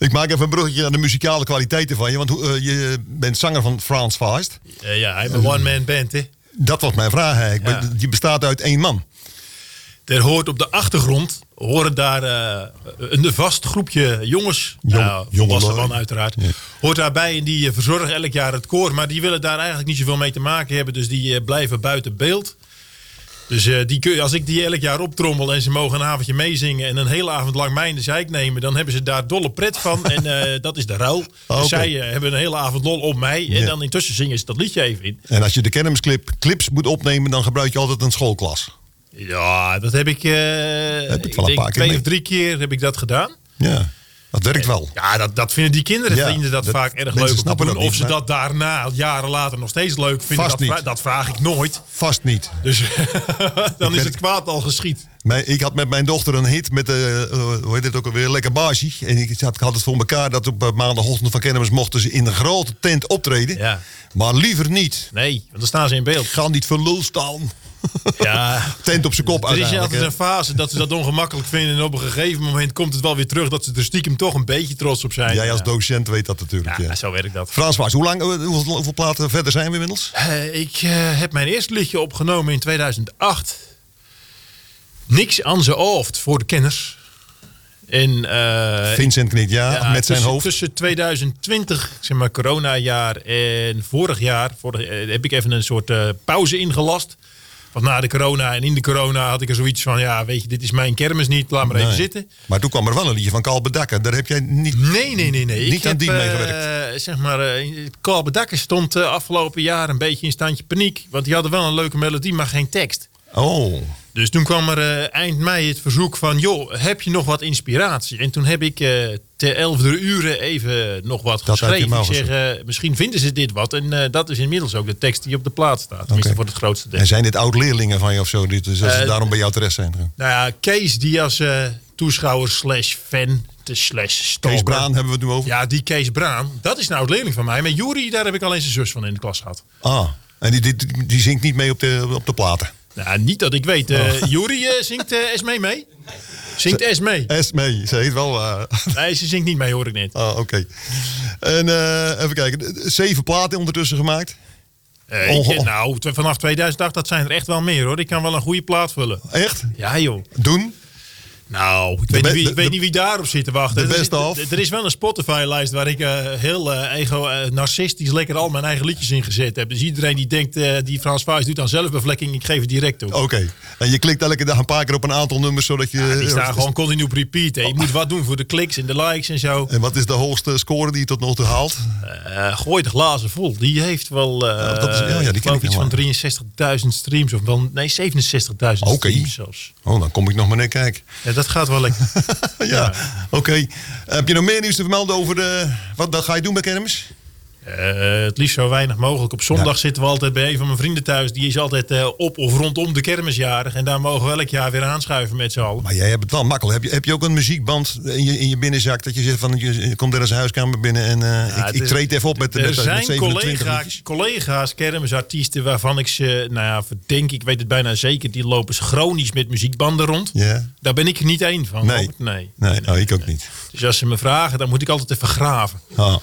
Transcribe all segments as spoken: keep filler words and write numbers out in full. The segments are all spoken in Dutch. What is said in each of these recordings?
Ik maak even een bruggetje naar de muzikale kwaliteiten van je. Want uh, je bent zanger van Frans Feist. Uh, ja, hij heeft een one-man band, hè. Dat was mijn vraag eigenlijk. Ja. Je bestaat uit één man. Er hoort op de achtergrond, horen daar uh, een vast groepje jongens. Jong, nou, volwassen man uiteraard. Ja. Hoort daarbij en die uh, verzorgen elk jaar het koor. Maar die willen daar eigenlijk niet zoveel mee te maken hebben. Dus die uh, blijven buiten beeld. Dus uh, die, als ik die elk jaar optrommel en ze mogen een avondje meezingen en een hele avond lang mij in de zeik nemen, dan hebben ze daar dolle pret van. En uh, dat is de ruil. Oh, dus okay. Zij uh, hebben een hele avond lol op mij. En ja. dan intussen zingen ze dat liedje even in. En als je de kermisclip clips moet opnemen, dan gebruik je altijd een schoolklas. Ja, dat heb ik, uh, heb ik, wel ik denk twee mee. of drie keer heb ik dat gedaan. Ja. Dat werkt wel. Ja, dat, dat vinden die kinderen ja, vinden dat, dat vaak erg leuk om te doen. Of niet, ze dat daarna, jaren later, nog steeds leuk vinden, dat, vra- dat vraag ik nooit. Vast niet. Dus dan is het kwaad al geschied. Mijn, ik had met mijn dochter een hit met, uh, uh, hoe heet het ook alweer, Lekker Baasje. En ik had, ik had het voor elkaar dat op uh, maandagochtend van kermis mochten ze in een grote tent optreden. Ja. Maar liever niet. Nee, want dan staan ze in beeld. Ga niet voor lul staan. Ja, tent op zijn kop. Er is altijd een fase dat ze dat ongemakkelijk vinden. En op een gegeven moment komt het wel weer terug dat ze er stiekem toch een beetje trots op zijn. Jij als docent weet dat natuurlijk. Ja, ja. Zo werkt dat. Frans Feist, hoe lang, hoeveel, hoeveel platen verder zijn we inmiddels? Uh, ik uh, heb mijn eerste liedje opgenomen in tweeduizend acht. Niks aan zijn hoofd voor de kenners. En, uh, Vincent knikt ja, ja met tussen, zijn hoofd. Tussen tweeduizend twintig, zeg maar coronajaar, en vorig jaar vorig, uh, heb ik even een soort uh, pauze ingelast. Want na de corona en in de corona had ik er zoiets van, ja, weet je, dit is mijn kermis niet, laat maar nee. even zitten. Maar toen kwam er wel een liedje van Kalbe Dakker. Daar heb jij niet, nee, nee, nee, nee. niet ik aan heb, die uh, mee gewerkt. Zeg maar, uh, Kalbe Dakker stond uh, afgelopen jaar een beetje in standje paniek. Want die hadden wel een leuke melodie, maar geen tekst. Oh. Dus toen kwam er uh, eind mei het verzoek van, joh, heb je nog wat inspiratie? En toen heb ik uh, ter elfde uren even nog wat dat geschreven. Ik zeg, uh, misschien vinden ze dit wat. En uh, dat is inmiddels ook de tekst die op de plaat staat. Tenminste okay. voor het grootste deel. En zijn dit oud-leerlingen van je of zo? Dus dat uh, ze daarom bij jou terecht zijn? Nou ja, Kees die als uh, toeschouwer slash fan... Slash Kees Braan hebben we het nu over? Ja, die Kees Braan, dat is een oud-leerling van mij. Met Juri, daar heb ik alleen zijn zus van in de klas gehad. Ah, en die, die, die zingt niet mee op de, op de platen? Nou, niet dat ik weet. Uh, oh. Juri uh, zingt uh, Esmee mee. Zingt Esmee. Esmee, ze heet wel... Uh... Nee, ze zingt niet mee, hoor ik net. Oh, oké. Okay. En uh, even kijken, zeven platen ondertussen gemaakt? Uh, ik, oh. Nou, vanaf tweeduizend acht, dat zijn er echt wel meer, hoor. Ik kan wel een goede plaat vullen. Echt? Ja, joh. Doen? Nou, ik weet, be- niet, wie, ik weet de, niet wie daarop zit te wachten. De beste af. Er, er is wel een Spotify-lijst waar ik uh, heel uh, ego, uh, narcistisch lekker al mijn eigen liedjes in gezet heb. Dus iedereen die denkt, uh, die Frans Feist doet aan zelfbevlekking, ik geef het direct toe. Oké. Okay. En je klikt elke dag een paar keer op een aantal nummers, zodat je... Ja, die staan uh, gewoon continu op repeat. Oh. Je moet wat doen voor de kliks en de likes en zo. En wat is de hoogste score die je tot nog toe haalt? Uh, gooi de glazen vol. Die heeft wel, uh, ja, dat is, ja, ja, die geloof ik iets van drieënzestigduizend streams. Of wel, nee, zevenenzestigduizend okay. streams zelfs. Oh, dan kom ik nog maar net kijken. Ja, dat gaat wel lekker. ja, ja. oké. Okay. Heb je nog meer nieuws te vermelden over de... Wat dan ga je doen bij kermis? Uh, het liefst zo weinig mogelijk. Op zondag ja. zitten we altijd bij een van mijn vrienden thuis. Die is altijd uh, op of rondom de kermisjarig. En daar mogen we elk jaar weer aanschuiven met z'n allen. Maar jij hebt het wel makkelijk. Heb je, heb je ook een muziekband in je, in je binnenzak? Dat je zegt van, je, je komt er als een huiskamer binnen en uh, ja, ik, ik treed even op met, er met, zijn met zevenentwintig collega's, collega's, kermisartiesten waarvan ik ze, nou ja, verdenk, ik weet het bijna zeker, die lopen chronisch met muziekbanden rond. Yeah. Daar ben ik er niet één van. Nee, nee, nee, nee, nee oh, ik ook nee. niet. Dus als ze me vragen, dan moet ik altijd even graven. Oh.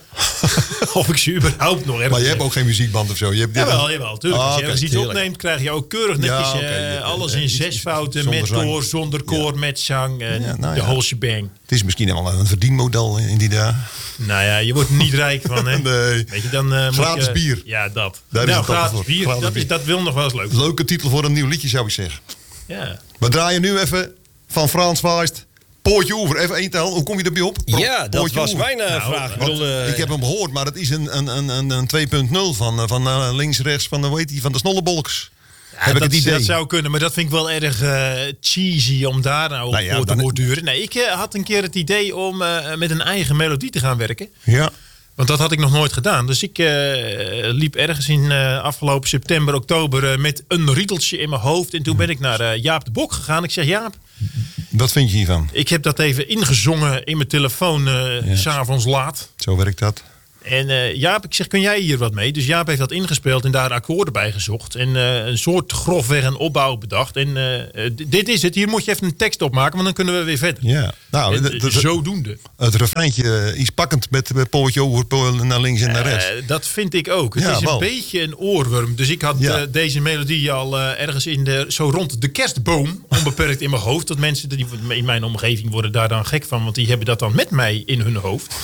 Of ik ze überhaupt nog ergens. Maar je hebt ook geen muziekband of zo? Je hebt jawel, jawel, tuurlijk. Ah, als je okay, ergens iets opneemt, krijg je ook keurig netjes ja, okay, uh, alles in zes fouten. Met koor, zonder koor, ja. met zang. Uh, ja, nou de ja. whole shebang. Het is misschien wel een verdienmodel in die dagen. Nou ja, je wordt er niet rijk van, hè? Nee. Weet je, dan, uh, gratis je, bier. Ja, dat. Daar nou, is het gratis bier, gratis dat, bier. Is, dat wil nog wel eens leuk. Leuke titel voor een nieuw liedje, zou ik zeggen. Ja. We draaien nu even van Frans Feist. Poortje Oever, even één tel. Hoe kom je erbij op? Pro- ja, dat Poortje was Oever. mijn uh, nou, vraag. Ik, bedoel, uh, ik heb hem gehoord, maar het is een, een, een, een twee punt nul van, van uh, links-rechts van, hoe heet die, van de snollebolks. Ja, heb dat, ik het idee. Dat zou kunnen, maar dat vind ik wel erg uh, cheesy om daar nou, nou ja, voor te borduren. Nee, ik uh, had een keer het idee om uh, met een eigen melodie te gaan werken. Ja. Want dat had ik nog nooit gedaan. Dus ik uh, liep ergens in uh, afgelopen september, oktober uh, met een riedeltje in mijn hoofd. En toen ben ik naar uh, Jaap de Bok gegaan. Ik zeg, Jaap, wat vind je hiervan? Ik heb dat even ingezongen in mijn telefoon uh, yes. 's avonds laat. Zo werkt dat. En uh, Jaap, ik zeg, kun jij hier wat mee? Dus Jaap heeft dat ingespeeld en daar akkoorden bij gezocht. En uh, een soort grofweg een opbouw bedacht. En uh, d- dit is het. Hier moet je even een tekst opmaken, want dan kunnen we weer verder. Ja. Nou, en, d- d- zodoende. Het refreintje is pakkend met, met pootje over naar links en naar rechts. Uh, dat vind ik ook. Het ja, is een wel. beetje een oorworm. Dus ik had ja. uh, deze melodie al uh, ergens in de, zo rond de kerstboom onbeperkt in mijn hoofd. Dat mensen die in mijn omgeving worden daar dan gek van. Want die hebben dat dan met mij in hun hoofd.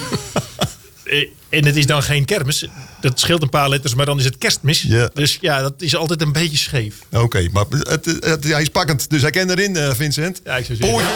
En het is dan geen kermis. Dat scheelt een paar letters, maar dan is het kerstmis. Ja. Dus ja, dat is altijd een beetje scheef. Oké, okay, maar het, het, het, hij is pakkend. Dus hij kent erin, uh, Vincent. Ja, ik zou zeggen.